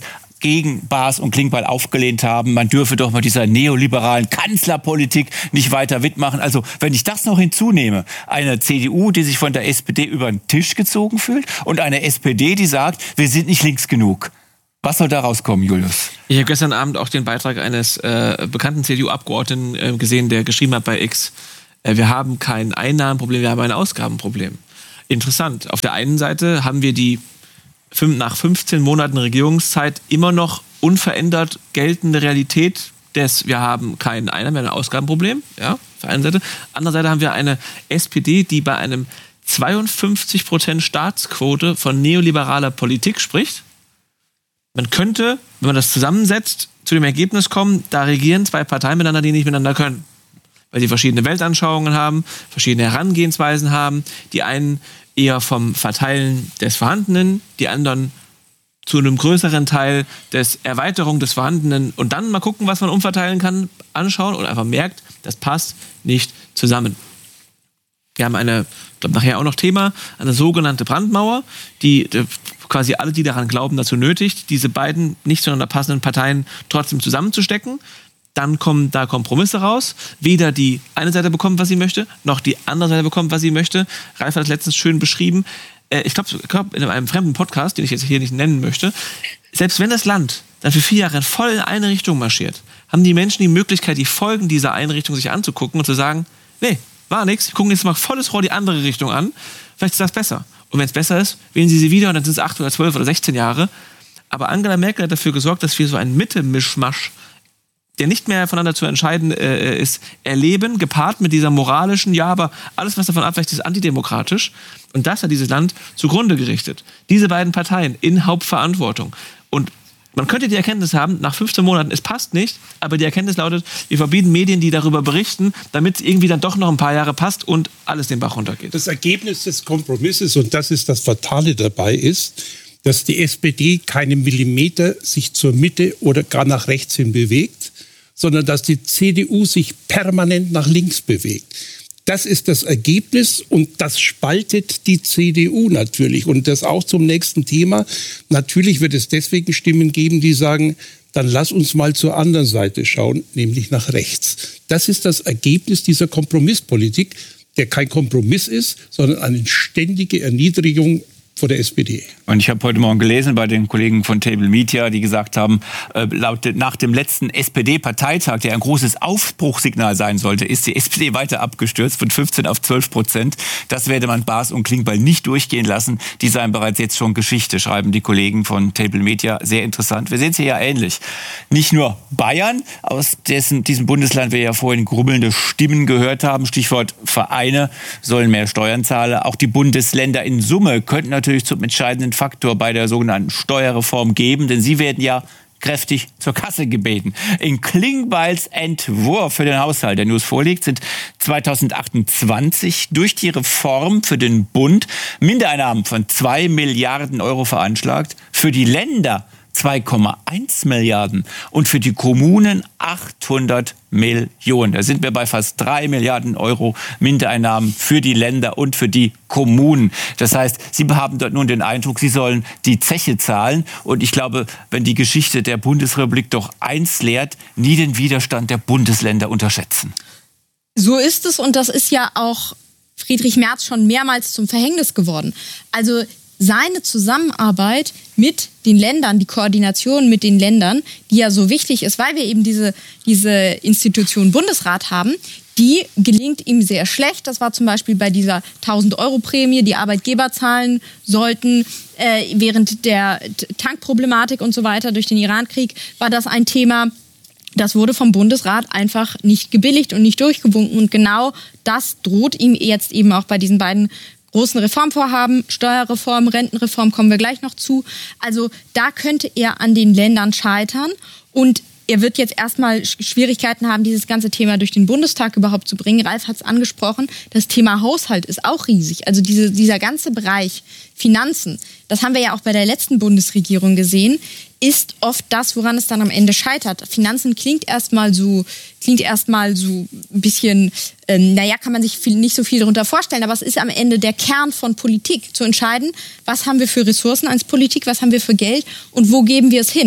gegen Baas und Klingbeil aufgelehnt haben, man dürfe doch mit dieser neoliberalen Kanzlerpolitik nicht weiter mitmachen. Also wenn ich das noch hinzunehme, eine C D U, die sich von der S P D über den Tisch gezogen fühlt und eine S P D, die sagt, wir sind nicht links genug. Was soll da rauskommen, Julius? Ich habe gestern Abend auch den Beitrag eines äh, bekannten C D U-Abgeordneten äh, gesehen, der geschrieben hat bei X, äh, wir haben kein Einnahmenproblem, wir haben ein Ausgabenproblem. Interessant. Auf der einen Seite haben wir die fünf, nach fünfzehn Monaten Regierungszeit immer noch unverändert geltende Realität des, wir haben kein Einnahmen, wir haben ein Ausgabenproblem. Ja, auf der einen Seite. Andererseits haben wir eine S P D, die bei einem zweiundfünfzig Prozent Staatsquote von neoliberaler Politik spricht. Man könnte, wenn man das zusammensetzt, zu dem Ergebnis kommen, da regieren zwei Parteien miteinander, die nicht miteinander können. Weil sie verschiedene Weltanschauungen haben, verschiedene Herangehensweisen haben. Die einen eher vom Verteilen des Vorhandenen, die anderen zu einem größeren Teil des Erweiterung des Vorhandenen und dann mal gucken, was man umverteilen kann, anschauen und einfach merkt, das passt nicht zusammen. Wir haben eine, ich glaube nachher auch noch Thema, eine sogenannte Brandmauer, die quasi alle, die daran glauben, dazu nötigt, diese beiden nicht zueinander passenden Parteien trotzdem zusammenzustecken. Dann kommen da Kompromisse raus. Weder die eine Seite bekommt, was sie möchte, noch die andere Seite bekommt, was sie möchte. Ralf hat das letztens schön beschrieben. Ich glaube, glaub, in einem fremden Podcast, den ich jetzt hier nicht nennen möchte, selbst wenn das Land dann für vier Jahre voll in eine Richtung marschiert, haben die Menschen die Möglichkeit, die Folgen dieser Einrichtung sich anzugucken und zu sagen, nee, war nix, wir gucken jetzt mal volles Rohr die andere Richtung an, vielleicht ist das besser. Und wenn es besser ist, wählen sie sie wieder und dann sind es acht oder zwölf oder sechzehn Jahre. Aber Angela Merkel hat dafür gesorgt, dass wir so einen Mitte-Mischmasch, der nicht mehr voneinander zu entscheiden äh, ist, erleben, gepaart mit dieser moralischen, ja, aber alles, was davon abweicht, ist antidemokratisch. Und das hat dieses Land zugrunde gerichtet. Diese beiden Parteien in Hauptverantwortung. Und man könnte die Erkenntnis haben, nach fünfzehn Monaten, es passt nicht, aber die Erkenntnis lautet, wir verbieten Medien, die darüber berichten, damit es irgendwie dann doch noch ein paar Jahre passt und alles den Bach runtergeht. Das Ergebnis des Kompromisses, und das ist das Fatale dabei, ist, dass die S P D keinen Millimeter sich zur Mitte oder gar nach rechts hin bewegt, sondern dass die C D U sich permanent nach links bewegt. Das ist das Ergebnis und das spaltet die C D U natürlich. Und das auch zum nächsten Thema. Natürlich wird es deswegen Stimmen geben, die sagen, dann lass uns mal zur anderen Seite schauen, nämlich nach rechts. Das ist das Ergebnis dieser Kompromisspolitik, der kein Kompromiss ist, sondern eine ständige Erniedrigung vor der S P D. Und ich habe heute Morgen gelesen bei den Kollegen von Table Media, die gesagt haben, äh, laut, nach dem letzten S P D-Parteitag, der ein großes Aufbruchssignal sein sollte, ist die S P D weiter abgestürzt von fünfzehn auf zwölf Prozent. Das werde man Baas und Klingbeil nicht durchgehen lassen. Die seien bereits jetzt schon Geschichte, schreiben die Kollegen von Table Media. Sehr interessant. Wir sehen es hier ja ähnlich. Nicht nur Bayern, aus dessen, diesem Bundesland wir ja vorhin grummelnde Stimmen gehört haben, Stichwort Vereine, sollen mehr Steuern zahlen. Auch die Bundesländer in Summe könnten natürlich zum entscheidenden Faktor bei der sogenannten Steuerreform geben, denn sie werden ja kräftig zur Kasse gebeten. In Klingbeils Entwurf für den Haushalt, der News vorliegt, sind zweitausendachtundzwanzig durch die Reform für den Bund Mindereinnahmen von zwei Milliarden Euro veranschlagt, für die Länder zwei Komma eins Milliarden und für die Kommunen achthundert Millionen. Da sind wir bei fast drei Milliarden Euro Mindereinnahmen für die Länder und für die Kommunen. Das heißt, Sie haben dort nun den Eindruck, Sie sollen die Zeche zahlen. Und ich glaube, wenn die Geschichte der Bundesrepublik doch eins lehrt, nie den Widerstand der Bundesländer unterschätzen. So ist es und das ist ja auch Friedrich Merz schon mehrmals zum Verhängnis geworden. Also seine Zusammenarbeit mit den Ländern, die Koordination mit den Ländern, die ja so wichtig ist, weil wir eben diese, diese Institution Bundesrat haben, die gelingt ihm sehr schlecht. Das war zum Beispiel bei dieser tausend-Euro-Prämie, die Arbeitgeber zahlen sollten. Äh, während der Tankproblematik und so weiter durch den Irankrieg war das ein Thema. Das wurde vom Bundesrat einfach nicht gebilligt und nicht durchgewunken. Und genau das droht ihm jetzt eben auch bei diesen beiden großen Reformvorhaben, Steuerreform, Rentenreform, kommen wir gleich noch zu. Also da könnte er an den Ländern scheitern und er wird jetzt erstmal Schwierigkeiten haben, dieses ganze Thema durch den Bundestag überhaupt zu bringen. Ralf hat es angesprochen, das Thema Haushalt ist auch riesig. Also diese, dieser ganze Bereich Finanzen, das haben wir ja auch bei der letzten Bundesregierung gesehen, ist oft das, woran es dann am Ende scheitert. Finanzen klingt erstmal so, klingt erstmal so ein bisschen, ähm, naja, kann man sich viel, nicht so viel darunter vorstellen, aber es ist am Ende der Kern von Politik, zu entscheiden, was haben wir für Ressourcen als Politik, was haben wir für Geld und wo geben wir es hin.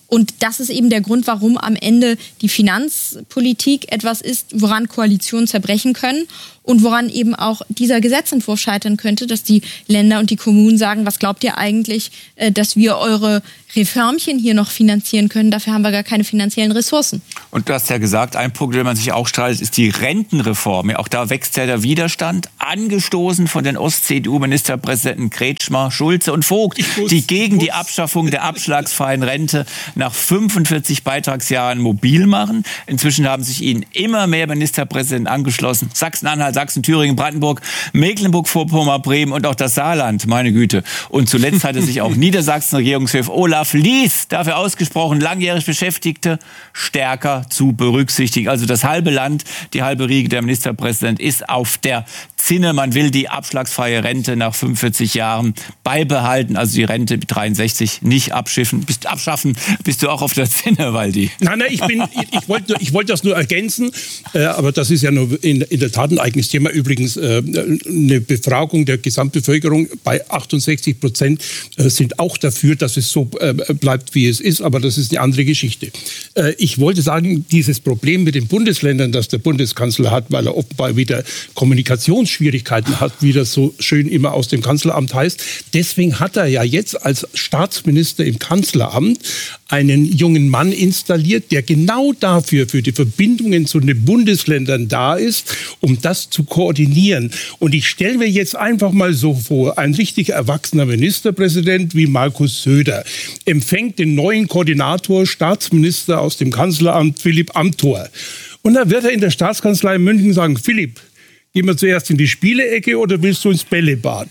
Und das ist eben der Grund, warum am Ende die Finanzpolitik etwas ist, woran Koalitionen zerbrechen können und woran eben auch dieser Gesetzentwurf scheitern könnte, dass die Länder und die Kommunen sagen, was glaubt ihr eigentlich, dass wir eure Reformchen hier noch finanzieren können? Dafür haben wir gar keine finanziellen Ressourcen. Und du hast ja gesagt, ein Punkt, den man sich auch streitet, ist die Rentenreform. Ja, auch da wächst ja der Widerstand, angestoßen von den Ost-C D U-Ministerpräsidenten Kretschmer, Schulze und Vogt, muss, die gegen muss. die Abschaffung der abschlagsfreien Rente nach fünfundvierzig Beitragsjahren mobil machen. Inzwischen haben sich ihnen immer mehr Ministerpräsidenten angeschlossen. Sachsen-Anhalt, Sachsen, Thüringen, Brandenburg, Mecklenburg-Vorpommern, Bremen und auch das Saarland, meine Güte. Und zuletzt hatte sich auch Niedersachsen Regierungschef Olaf Lies dafür ausgesprochen, langjährig Beschäftigte stärker zu berücksichtigen. Also das halbe Land, die halbe Riege der Ministerpräsident ist auf der Zinne. Man will die abschlagsfreie Rente nach fünfundvierzig Jahren beibehalten, also die Rente mit dreiundsechzig nicht abschiffen. Bist, abschaffen. Bist du auch auf der Zinne, Waldi? Nein, nein, ich, bin, ich, ich wollte ich wollte das nur ergänzen, äh, aber das ist ja nur in, in der Tat ein eigenes Thema. Übrigens äh, eine Befragung der Gesamtbevölkerung bei achtundsechzig Prozent äh, sind auch dafür, dass es so äh, bleibt, wie es ist, aber das ist eine andere Geschichte. Äh, ich wollte sagen, dieses Problem mit den Bundesländern, das der Bundeskanzler hat, weil er offenbar wieder Kommunikationsschwierigkeiten hat, wie das so schön immer aus dem Kanzleramt heißt. Deswegen hat er ja jetzt als Staatsminister im Kanzleramt einen jungen Mann installiert, der genau dafür, für die Verbindungen zu den Bundesländern da ist, um das zu koordinieren. Und ich stelle mir jetzt einfach mal so vor, ein richtig erwachsener Ministerpräsident wie Markus Söder empfängt den neuen Koordinator, Staatsminister aus dem Kanzleramt, Philipp Amthor. Und dann wird er in der Staatskanzlei in München sagen, Philipp, gehen wir zuerst in die Spielecke oder willst du ins Bällebad?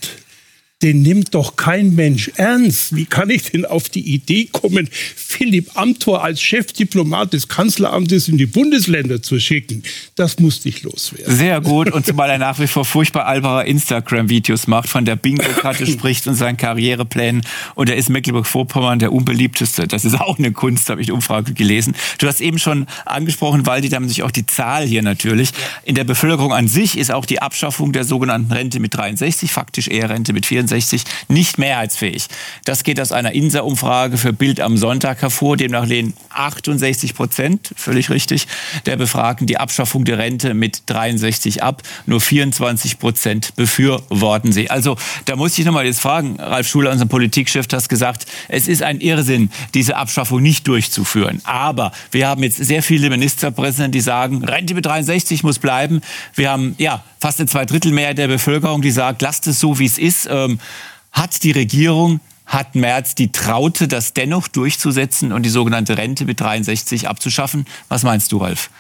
Den nimmt doch kein Mensch ernst. Wie kann ich denn auf die Idee kommen, Philipp Amthor als Chefdiplomat des Kanzleramtes in die Bundesländer zu schicken? Das musste ich loswerden. Sehr gut. Und zumal er nach wie vor furchtbar albere Instagram-Videos macht, von der Bingo-Karte spricht und seinen Karriereplänen. Und er ist Mecklenburg-Vorpommern der unbeliebteste. Das ist auch eine Kunst, habe ich die Umfrage gelesen. Du hast eben schon angesprochen, Waldi, da haben sich auch die Zahl hier natürlich. In der Bevölkerung an sich ist auch die Abschaffung der sogenannten Rente mit dreiundsechzig, faktisch eher Rente mit vierundsechzig, nicht mehrheitsfähig. Das geht aus einer INSA-Umfrage für Bild am Sonntag hervor. Demnach lehnen achtundsechzig Prozent, völlig richtig, der Befragten die Abschaffung der Rente mit dreiundsechzig ab. Nur vierundzwanzig Prozent befürworten sie. Also da muss ich nochmal jetzt fragen, Ralf Schuler, unser Politikchef, hat gesagt, es ist ein Irrsinn, diese Abschaffung nicht durchzuführen. Aber wir haben jetzt sehr viele Ministerpräsidenten, die sagen, Rente mit dreiundsechzig muss bleiben. Wir haben ja fast eine Zweidrittelmehrheit der Bevölkerung, die sagt, lasst es so, wie es ist. Ähm, hat die Regierung, hat Merz die Traute, das dennoch durchzusetzen und die sogenannte Rente mit dreiundsechzig abzuschaffen? Was meinst du, Ralf?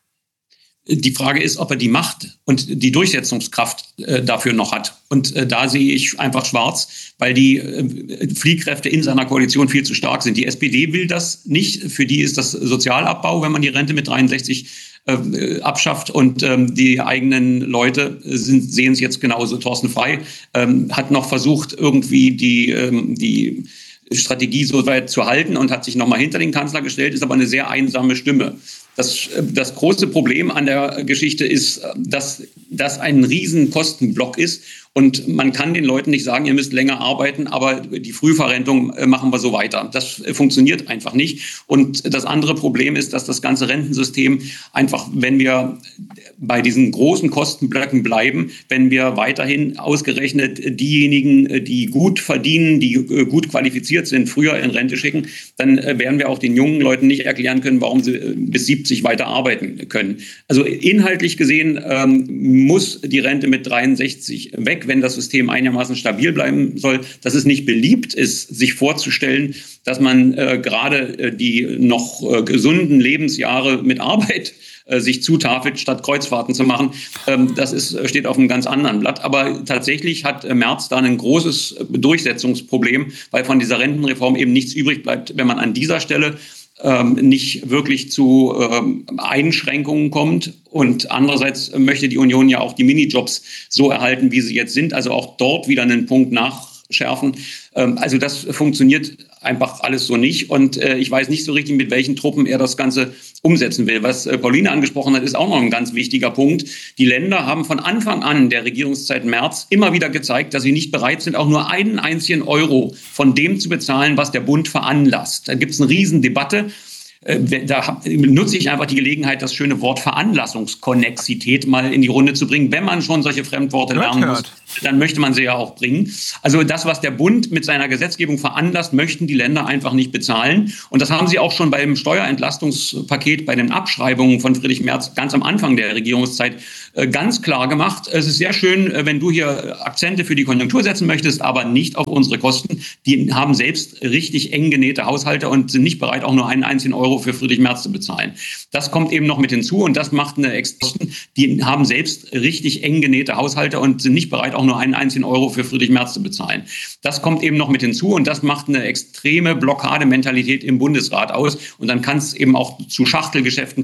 Die Frage ist, ob er die Macht und die Durchsetzungskraft äh, dafür noch hat. Und äh, da sehe ich einfach schwarz, weil die äh, Fliehkräfte in seiner Koalition viel zu stark sind. Die S P D will das nicht. Für die ist das Sozialabbau, wenn man die Rente mit dreiundsechzig äh, abschafft. Und ähm, die eigenen Leute sind, sehen es jetzt genauso. Thorsten Frey ähm, hat noch versucht, irgendwie die, ähm, die Strategie so weit zu halten und hat sich noch mal hinter den Kanzler gestellt, ist aber eine sehr einsame Stimme. Das, das große Problem an der Geschichte ist, dass das ein riesen Kostenblock ist. Und man kann den Leuten nicht sagen, ihr müsst länger arbeiten, aber die Frühverrentung machen wir so weiter. Das funktioniert einfach nicht. Und das andere Problem ist, dass das ganze Rentensystem einfach, wenn wir bei diesen großen Kostenblöcken bleiben, wenn wir weiterhin ausgerechnet diejenigen, die gut verdienen, die gut qualifiziert sind, früher in Rente schicken, dann werden wir auch den jungen Leuten nicht erklären können, warum sie bis siebzig weiter arbeiten können. Also inhaltlich gesehen ähm, muss die Rente mit dreiundsechzig weg, wenn das System einigermaßen stabil bleiben soll. Dass es nicht beliebt ist, sich vorzustellen, dass man äh, gerade äh, die noch äh, gesunden Lebensjahre mit Arbeit äh, sich zutafelt, statt Kreuzfahrten zu machen. Ähm, das ist, steht auf einem ganz anderen Blatt. Aber tatsächlich hat äh, Merz da ein großes Durchsetzungsproblem, weil von dieser Rentenreform eben nichts übrig bleibt, wenn man an dieser Stelle Ähm, nicht wirklich zu ähm, Einschränkungen kommt. Und andererseits möchte die Union ja auch die Minijobs so erhalten, wie sie jetzt sind. Also auch dort wieder einen Punkt nachschärfen. Ähm, also das funktioniert einfach alles so nicht. Und äh, ich weiß nicht so richtig, mit welchen Truppen er das Ganze umsetzen will. Was äh, Pauline angesprochen hat, ist auch noch ein ganz wichtiger Punkt. Die Länder haben von Anfang an der Regierungszeit Merz immer wieder gezeigt, dass sie nicht bereit sind, auch nur einen einzigen Euro von dem zu bezahlen, was der Bund veranlasst. Da gibt es eine Riesendebatte. Da nutze ich einfach die Gelegenheit, das schöne Wort Veranlassungskonnexität mal in die Runde zu bringen. Wenn man schon solche Fremdworte lernen muss, dann möchte man sie ja auch bringen. Also das, was der Bund mit seiner Gesetzgebung veranlasst, möchten die Länder einfach nicht bezahlen. Und das haben sie auch schon beim Steuerentlastungspaket, bei den Abschreibungen von Friedrich Merz ganz am Anfang der Regierungszeit ganz klar gemacht. Es ist sehr schön, wenn du hier Akzente für die Konjunktur setzen möchtest, aber nicht auf unsere Kosten. Die haben selbst richtig eng genähte Haushalte und sind nicht bereit, auch nur einen einzigen Euro für Friedrich Merz zu bezahlen. Das kommt eben noch mit hinzu und das macht eine Experten, die haben selbst richtig eng genähte Haushalte und sind nicht bereit, auch nur einen einzigen Euro für Friedrich Merz zu bezahlen. Das kommt eben noch mit hinzu und das macht eine extreme Blockadementalität im Bundesrat aus und dann kann es eben auch zu Schachtelgeschäften